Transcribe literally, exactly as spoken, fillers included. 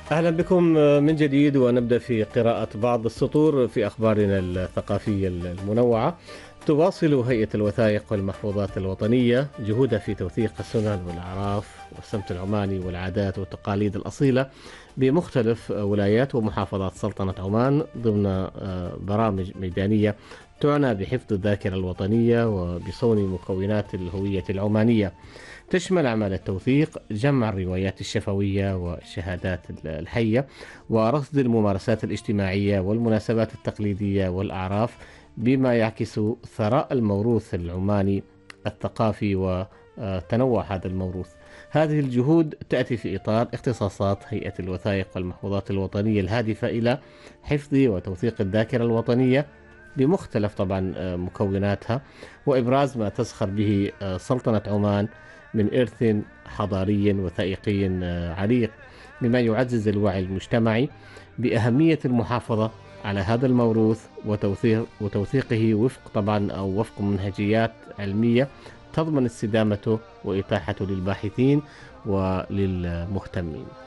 أهلا بكم من جديد، ونبدأ في قراءة بعض السطور في أخبارنا الثقافية المنوعة. تواصل هيئة الوثائق والمحفوظات الوطنية جهودها في توثيق السنن والأعراف والسمت العماني والعادات والتقاليد الأصيلة بمختلف ولايات ومحافظات سلطنة عمان ضمن آه، برامج ميدانية تعنى بحفظ الذاكرة الوطنية وبصون مكونات الهوية العمانية. تشمل أعمال التوثيق جمع الروايات الشفوية والشهادات الحية، ورصد الممارسات الاجتماعية والمناسبات التقليدية والأعراف، بما يعكس ثراء الموروث العماني الثقافي وتنوع هذا الموروث. هذه الجهود تأتي في إطار اختصاصات هيئة الوثائق والمحفوظات الوطنية الهادفة إلى حفظ وتوثيق الذاكرة الوطنية بمختلف طبعا مكوناتها، وإبراز ما تزخر به سلطنة عمان من إرث حضاري وثائقي عريق، بما يعزز الوعي المجتمعي بأهمية المحافظة على هذا الموروث وتوثيق وتوثيقه وفق طبعا أو وفق منهجيات علمية تضمن استدامته وإتاحته للباحثين وللمهتمين.